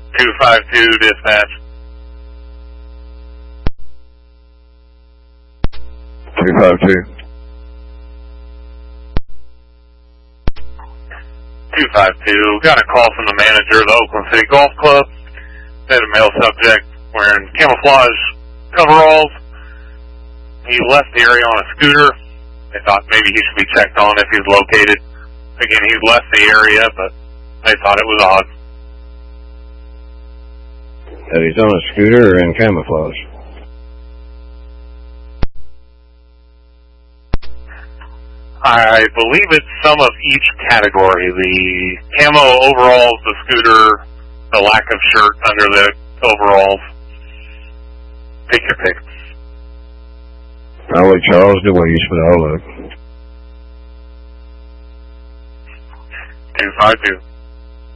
252 dispatch. 252. 252, got a call from the manager of the Oakland City Golf Club. Had a male subject wearing camouflage coveralls. He left the area on a scooter. They thought maybe he should be checked on if he's located. Again, he's left the area, but they thought it was odd. That he's on a scooter or in camouflage? I believe it's some of each category. The camo overalls, the scooter, the lack of shirt under the overalls. Pick your pick. I'll let Charles DeWeese, but I'll look. 252.